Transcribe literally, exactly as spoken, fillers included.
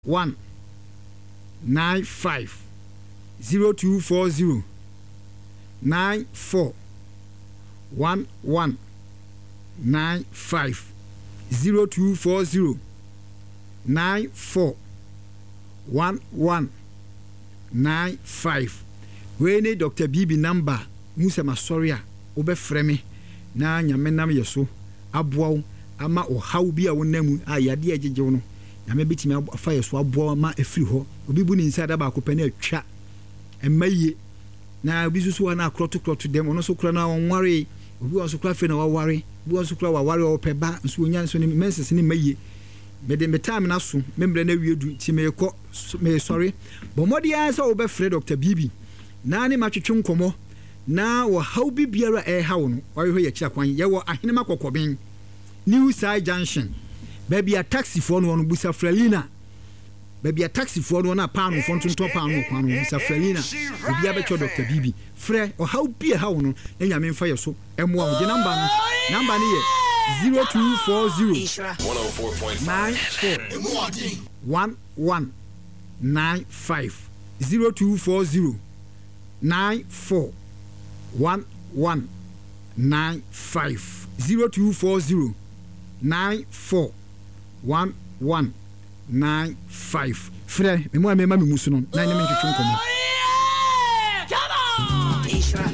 one nine five zero two four zero nine four one one nine five zero two four zero nine four one one nine five. We need Doctor Bibi number. Musa Masoria obɛfrɛ me na nyame nam yɛ so aboa ama ɔhaw bi a wonamu a yade agyegew no nyame betimi afa yɛ so aboa ma afiri hɔ obi bu ne nsa da ba ko pɛ na atwa emaye na obi susu na akroto kroto dem ono so kura na onware obi won so kura fe na waware obi won so kura waware opɛ ba nso onya nso ne menses ne maye me de metam na so membre na wiedu ti me kɔ me sorry bo modia sa obɛfrɛ Doctor Bibi na ne matwetwe nkomo na wo how bi biara e ha wo no ɔyɛ hɔ yɛ kira kwan yɛ wɔ ahenema kokɔben New Side Junction baby a taxi for no on busa Frelina baby a taxi for no na paano fon tonto paano kwano busa Frelina obi abɛtɔ Doctor Bibi frɛ o how bi e ha wo no na nyame mfa yɛ so ɛmoa wo de number no number no yɛ zero two four zero nine four one one nine five zero two four zero nine four one one nine five zero two four zero nine four one one nine five. Frère, mais moi même ma musu non na ne me twetwe nkomo.